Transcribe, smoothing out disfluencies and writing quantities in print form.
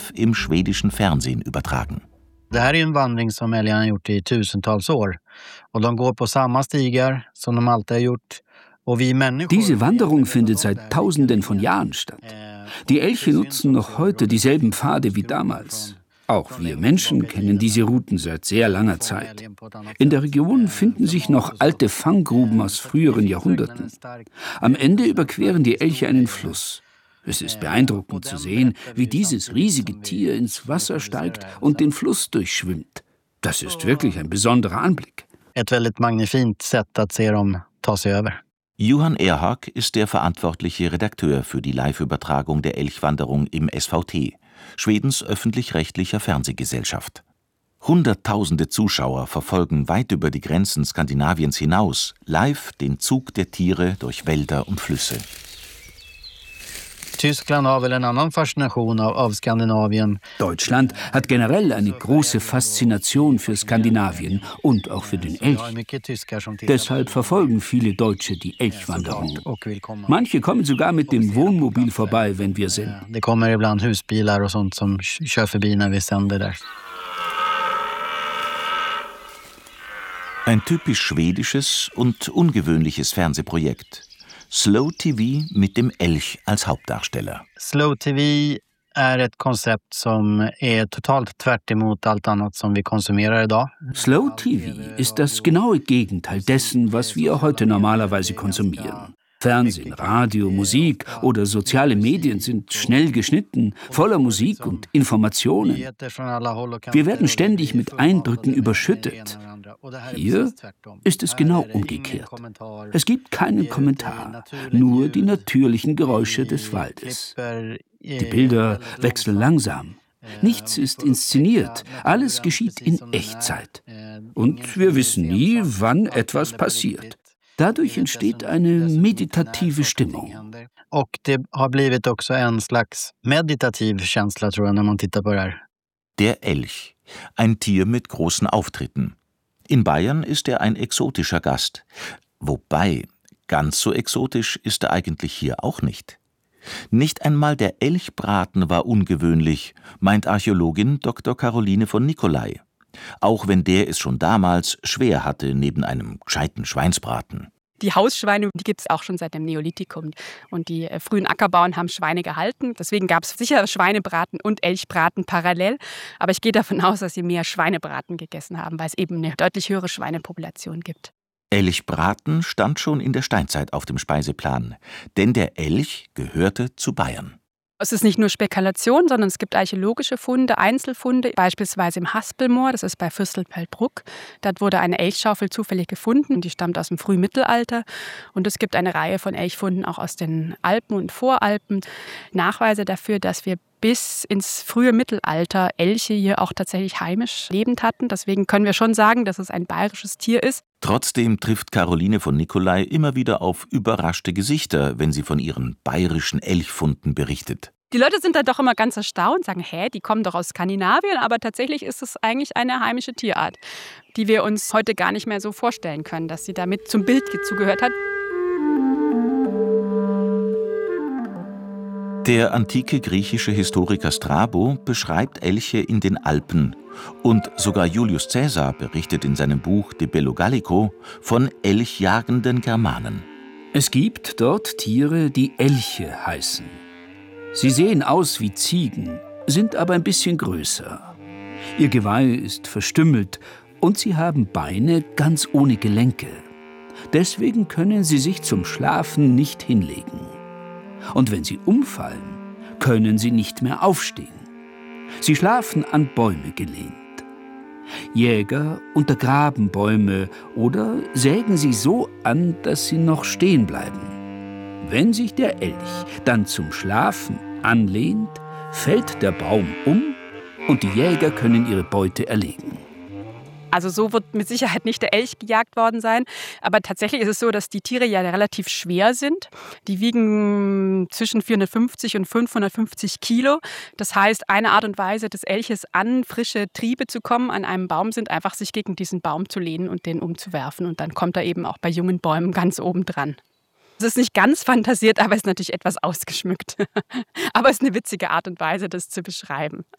live im schwedischen Fernsehen übertragen. Det här är en vandring som älgarna gjort i tusentals år. Och de går på samma stigar som de alltid har gjort. Diese Wanderung findet seit Tausenden von Jahren statt. Die Elche nutzen noch heute dieselben Pfade wie damals. Auch wir Menschen kennen diese Routen seit sehr langer Zeit. In der Region finden sich noch alte Fanggruben aus früheren Jahrhunderten. Am Ende überqueren die Elche einen Fluss. Es ist beeindruckend zu sehen, wie dieses riesige Tier ins Wasser steigt und den Fluss durchschwimmt. Das ist wirklich ein besonderer Anblick. Ett väldigt magnifikt sätt att se dem ta sig över. Johan Erhag ist der verantwortliche Redakteur für die Live-Übertragung der Elchwanderung im SVT, Schwedens öffentlich-rechtlicher Fernsehgesellschaft. Hunderttausende Zuschauer verfolgen weit über die Grenzen Skandinaviens hinaus live den Zug der Tiere durch Wälder und Flüsse. Tyskland har väl en annan fascination av Skandinavien. Deutschland hat generell eine große Faszination für Skandinavien und auch für den Elch. Deshalb verfolgen viele Deutsche die Elchwanderung. Manche kommen sogar mit dem Wohnmobil vorbei, wenn wir sind. Det kommer ibland husbilar och sånt som kör förbi när vi sänder där. Ein typisch schwedisches und ungewöhnliches Fernsehprojekt. Slow TV mit dem Elch als Hauptdarsteller. Slow TV är ett koncept som är totalt tvärt emot allt annat som vi konsumerar idag. Slow TV ist das genaue Gegenteil dessen, was wir heute normalerweise konsumieren. Fernsehen, Radio, Musik oder soziale Medien sind schnell geschnitten, voller Musik und Informationen. Wir werden ständig mit Eindrücken überschüttet. Hier ist es genau umgekehrt. Es gibt keinen Kommentar, nur die natürlichen Geräusche des Waldes. Die Bilder wechseln langsam. Nichts ist inszeniert, alles geschieht in Echtzeit. Und wir wissen nie, wann etwas passiert. Dadurch entsteht eine meditative Stimmung. Och det har blivit också en slags meditativ känsla, tror jag, när man tittar på det här. Der Elch, ein Tier mit großen Auftritten. In Bayern ist er ein exotischer Gast. Wobei, ganz so exotisch ist er eigentlich hier auch nicht. Nicht einmal der Elchbraten war ungewöhnlich, meint Archäologin Dr. Caroline von Nicolai. Auch wenn der es schon damals schwer hatte neben einem gescheiten Schweinsbraten. Die Hausschweine, die gibt es auch schon seit dem Neolithikum. Und die frühen Ackerbauern haben Schweine gehalten. Deswegen gab es sicher Schweinebraten und Elchbraten parallel. Aber ich gehe davon aus, dass sie mehr Schweinebraten gegessen haben, weil es eben eine deutlich höhere Schweinepopulation gibt. Elchbraten stand schon in der Steinzeit auf dem Speiseplan. Denn der Elch gehörte zu Bayern. Es ist nicht nur Spekulation, sondern es gibt archäologische Funde, Einzelfunde, beispielsweise im Haspelmoor, das ist bei Fürstelfeldbruck. Dort wurde eine Elchschaufel zufällig gefunden, die stammt aus dem Frühmittelalter. Und es gibt eine Reihe von Elchfunden auch aus den Alpen und Voralpen. Nachweise dafür, dass wir bis ins frühe Mittelalter Elche hier auch tatsächlich heimisch lebend hatten. Deswegen können wir schon sagen, dass es ein bayerisches Tier ist. Trotzdem trifft Caroline von Nicolai immer wieder auf überraschte Gesichter, wenn sie von ihren bayerischen Elchfunden berichtet. Die Leute sind da doch immer ganz erstaunt, sagen, die kommen doch aus Skandinavien, aber tatsächlich ist es eigentlich eine heimische Tierart, die wir uns heute gar nicht mehr so vorstellen können, dass sie damit zum Bild zugehört hat. Der antike griechische Historiker Strabo beschreibt Elche in den Alpen und sogar Julius Caesar berichtet in seinem Buch De Bello Gallico von elchjagenden Germanen. Es gibt dort Tiere, die Elche heißen. Sie sehen aus wie Ziegen, sind aber ein bisschen größer. Ihr Geweih ist verstümmelt und sie haben Beine ganz ohne Gelenke. Deswegen können sie sich zum Schlafen nicht hinlegen. Und wenn sie umfallen, können sie nicht mehr aufstehen. Sie schlafen an Bäume gelehnt. Jäger untergraben Bäume oder sägen sie so an, dass sie noch stehen bleiben. Wenn sich der Elch dann zum Schlafen anlehnt, fällt der Baum um und die Jäger können ihre Beute erlegen. Also so wird mit Sicherheit nicht der Elch gejagt worden sein. Aber tatsächlich ist es so, dass die Tiere ja relativ schwer sind. Die wiegen zwischen 450 und 550 Kilo. Das heißt, eine Art und Weise des Elches an frische Triebe zu kommen an einem Baum sind einfach, sich gegen diesen Baum zu lehnen und den umzuwerfen. Und dann kommt er eben auch bei jungen Bäumen ganz oben dran. Es ist nicht ganz fantasiert, aber es ist natürlich etwas ausgeschmückt. Aber es ist eine witzige Art und Weise, das zu beschreiben.